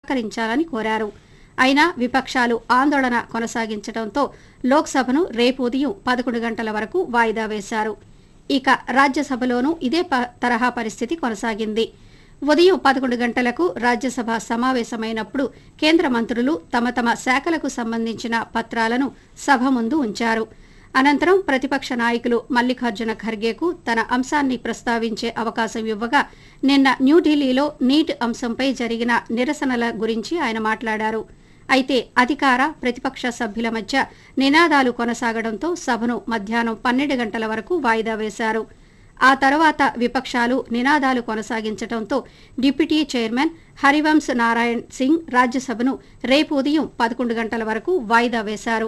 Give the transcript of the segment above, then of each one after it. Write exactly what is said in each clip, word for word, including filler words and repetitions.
పరిష్కరించాలని కోరారు. అయినా విపక్షాలు ఆందోళన కొనసాగించడంతో లోక్సభను రేపు ఉదయం పదకొండు గంటల వరకు వాయిదా వేశారు. ఇక రాజ్యసభలోనూ ఇదే తరహా పరిస్థితి కొనసాగింది. ఉదయం పదకొండు గంటలకు రాజ్యసభ సమావేశమైనప్పుడు కేంద్ర మంత్రులు తమ తమ శాఖలకు సంబంధించిన పత్రాలను సభ ముందు ఉంచారు. అనంతరం ప్రతిపక్ష నాయకులు మల్లికార్జున ఖర్గేకు తన అంశాన్ని ప్రస్తావించే అవకాశం ఇవ్వగా నిన్న న్యూఢిల్లీలో నీట్ అంశంపై జరిగిన నిరసనల గురించి ఆయన మాట్లాడారు. అయితే అధికార ప్రతిపక్ష సభ్యుల మధ్య నినాదాలు కొనసాగడంతో సభను మధ్యాహ్నం పన్నెండు గంటల వరకు వాయిదా వేశారు. ఆ తర్వాత విపక్షాలు నినాదాలు కొనసాగించడంతో డిప్యూటీ చైర్మన్ హరివంశ్ నారాయణ్ సింగ్ రాజ్యసభను రేపు ఉదయం పదకొండు గంటల వరకు వాయిదా వేశారు.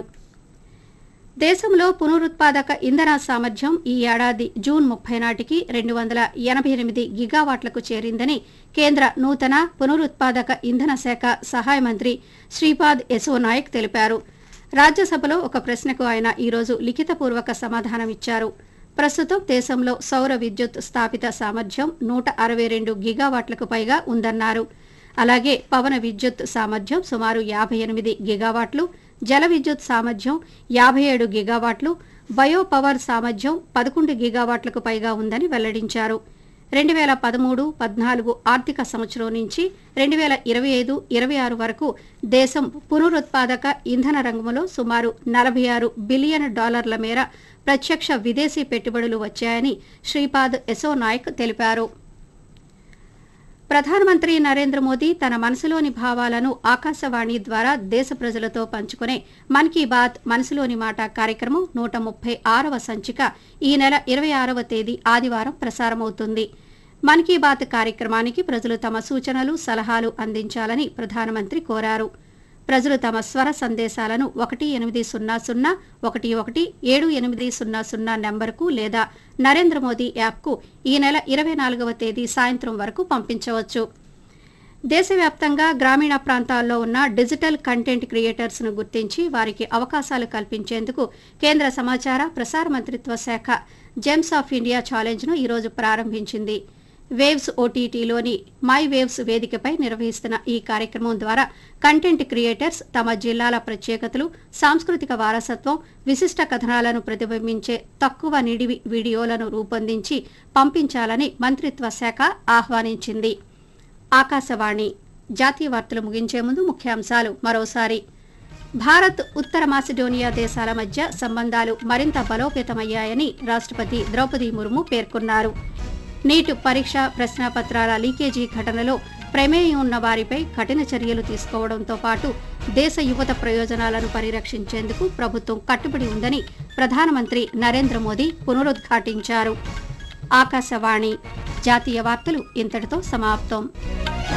దేశంలో పునరుత్పాదక ఇంధన సామర్థ్యం ఈ ఏడాది జూన్ ముప్పై నాటికి రెండు వందల ఎనభై ఎనిమిది గిగావాట్లకు చేరిందని కేంద్ర నూతన పునరుత్పాదక ఇంధన శాఖ సహాయ మంత్రి శ్రీపాద్ యశో నాయక్ తెలిపారు. రాజ్యసభలో ఒక ప్రశ్నకు ఆయన ఈరోజు లిఖితపూర్వక సమాధానమిచ్చారు. ప్రస్తుతం దేశంలో సౌర విద్యుత్ స్థాపిత సామర్థ్యం నూట అరవై రెండు గిగావాట్లకు పైగా ఉందన్నారు. అలాగే పవన విద్యుత్ సామర్థ్యం సుమారు యాభై ఎనిమిది గిగావాట్లు, జల విద్యుత్ సామర్థ్యం యాభై ఏడు గిగావాట్లు, బయో పవర్ సామర్థ్యం పదకొండు గిగావాట్లకు పైగా ఉందని వెల్లడించారు. రెండు వేల పదమూడు పద్నాలుగు ఆర్థిక సంవత్సరం నుంచి రెండు వేల ఇరవై ఐదు ఇరవై ఆరు వరకు దేశం పునరుత్పాదక ఇంధన రంగంలో సుమారు నలభై ఆరు బిలియన్ డాలర్ల మేర ప్రత్యక్ష విదేశీ పెట్టుబడులు వచ్చాయని శ్రీపాద్ యశో నాయక్ తెలిపారు. ప్రధానమంత్రి నరేంద్ర మోదీ తన మనసులోని భావాలను ఆకాశవాణి ద్వారా దేశ ప్రజలతో పంచుకునే మన్ కీ బాత్ మనసులోని మాట కార్యక్రమం నూట ముప్పై ఆరవ సంచిక ఈ నెల ఇరవై ఆరవ తేదీ ఆదివారం ప్రసారమవుతుంది. మన్ కీ బాత్ కార్యక్రమానికి ప్రజలు తమ సూచనలు సలహాలు అందించాలని ప్రధానమంత్రి కోరారు. ప్రజలు తమ స్వర సందేశాలను ఒకటి ఎనిమిది సున్నా సున్నా ఒకటి ఒకటి ఏడు ఎనిమిది సున్నా సున్నా నెంబర్కు లేదా నరేంద్ర మోదీ యాప్కు ఈ నెల ఇరవై నాలుగవ తేదీ సాయంత్రం వరకు పంపించవచ్చు. దేశవ్యాప్తంగా గ్రామీణ ప్రాంతాల్లో ఉన్న డిజిటల్ కంటెంట్ క్రియేటర్స్ను గుర్తించి వారికి అవకాశాలు కల్పించేందుకు కేంద్ర సమాచార ప్రసార మంత్రిత్వ శాఖ జెమ్స్ ఆఫ్ ఇండియా ఛాలెంజ్ను ఈరోజు ప్రారంభించింది. వేవ్స్ ఓటీటీలోని మై వేవ్స్ వేదికపై నిర్వహిస్తున్న ఈ కార్యక్రమం ద్వారా కంటెంట్ క్రియేటర్స్ తమ జిల్లాల ప్రత్యేకతలు, సాంస్కృతిక వారసత్వం, విశిష్ట కథనాలను ప్రతిబింబించే తక్కువ నిడివి వీడియోలను రూపొందించి పంపించాలని మంత్రిత్వ శాఖ ఆహ్వానించింది. ఆకాశవాణి జాతీయ వార్తలు ముగించే ముందు ముఖ్యాంశాలు మరోసారి. భారత్ ఉత్తర మాసిడోనియా దేశాల మధ్య సంబంధాలు మరింత బలోపేతమయ్యాయని రాష్ట్రపతి ద్రౌపది ముర్ము పేర్కొన్నారు. నీట్ పరీక్ష ప్రశ్నాపత్రాల లీకేజీ ఘటనలో ప్రమేయం ఉన్న వారిపై కఠిన చర్యలు తీసుకోవడంతో పాటు దేశ యువత ప్రయోజనాలను పరిరక్షించేందుకు ప్రభుత్వం కట్టుబడి ఉందని ప్రధానమంత్రి నరేంద్ర మోదీ పునరుద్ఘాటించారు. ఆకాశవాణి జాతీయ వార్తలు ఇంతటితో సమాప్తం.